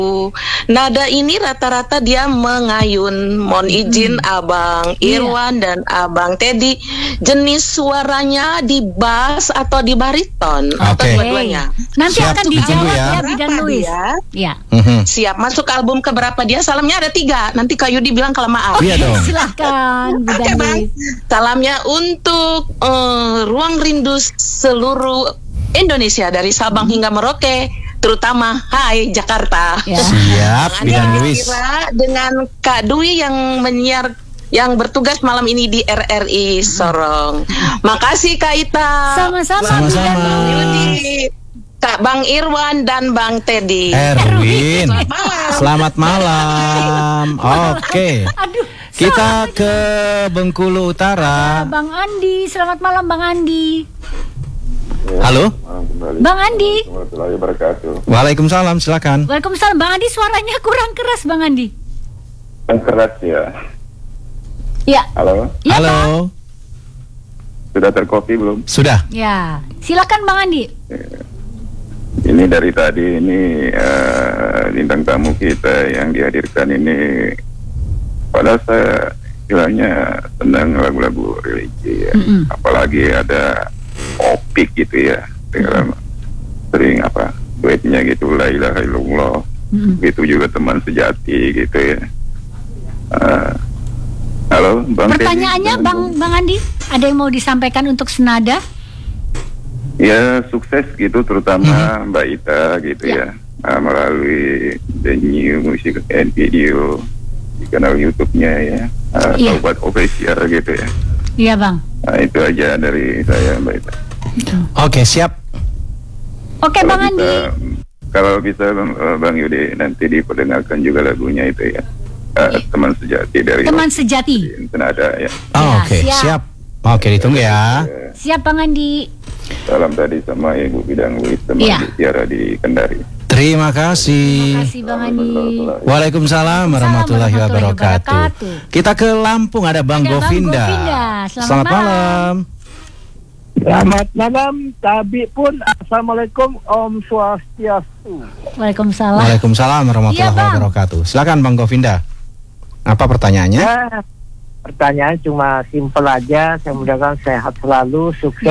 Nada ini rata-rata dia mengayun. Mohon izin Abang Irwan dan Abang Teddy, jenis suaranya di bass atau di bariton atau dua-duanya? Nanti Siap, akan ditunggu dijawab ya. ya Bidan Luis. Ya. Siap, masuk album keberapa dia? Salamnya ada 3. Nanti Kak Yudi bilang kelamaan. Iya dong. Silahkan Bidan Oke, Bang. Luis. Salamnya untuk ruang rindu seluruh Indonesia dari Sabang hingga Merauke, terutama Hai Jakarta. Ya. Siap, Bidan Luis. Kira dengan Kak Dwi yang menyiar, yang bertugas malam ini di RRI Sorong. Makasih Kak Ita. Sama-sama. Sama-sama. Bang Yudi, Kak Bang Irwan dan Bang Teddy. Erwin, Selamat malam. selamat malam. Oke, Aduh. kita ke Bengkulu Utara. Bang Andi, selamat malam Bang Andi. Halo, Bang Andi. Warahmatullahi wabarakatuh. waalaikumsalam, silakan. Waalaikumsalam Bang Andi, suaranya kurang keras Bang Andi. Yang keras ya. Ya. Halo, Ya, Bang. Halo, sudah terkopi belum? sudah. Ya. Silakan Bang Andi. Ini dari tadi ini bintang tamu kita yang dihadirkan ini, padahal saya bilangnya senang lagu-lagu religi ya. Apalagi ada opik gitu ya, dengan sering duetnya gitu, la ilaha illallah. Itu juga teman sejati gitu ya. Halo, Bang Pertanyaannya Teddy. Bang Andi, ada yang mau disampaikan untuk senada? Ya sukses gitu, terutama Mbak Ita gitu ya, melalui The New Music and Video di kanal YouTube-nya ya, Sobat Official gitu ya. Iya Bang. Nah itu aja dari saya Mbak Ita. Oke, siap. Oke Bang Andi. Kalau bisa Bang Yudi nanti diperdengarkan juga lagunya itu ya, Teman Sejati dari Teman Sejati. Senada ya. Oh, oke, siap. siap. Oke, ditunggu ya. Siap Bang Andi. Salam tadi sama Ibu Bidang Luis teman Tiara di Kendari. Terima kasih. Terima kasih Bang Andi. Waalaikumsalam warahmatullahi wabarakatuh. Kita ke Lampung, ada Bang Ada Bang Govinda. Govinda. Selamat malam. Selamat malam, Tabi pun Assalamualaikum, Om Swastiastu. Waalaikumsalam. Waalaikumsalam warahmatullahi Iya, Bang. wabarakatuh. Silakan Bang Govinda. Apa pertanyaannya? Ya, pertanyaan cuma simpel aja. Saya mudah-mudahan sehat selalu, sukses.